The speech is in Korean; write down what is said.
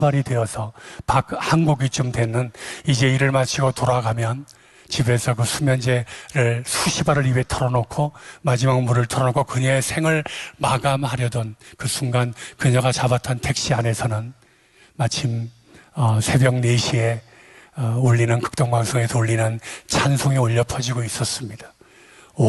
발이 되어서 한국이쯤 되는 이제 일을 마치고 돌아가면 집에서 그 수면제를 수십 알을 입에 털어놓고 마지막 물을 털어놓고 그녀의 생을 마감하려던 그 순간 그녀가 잡았던 택시 안에서는 마침 새벽 4시에 울리는 극동방송에서 울리는 찬송이 울려 퍼지고 있었습니다.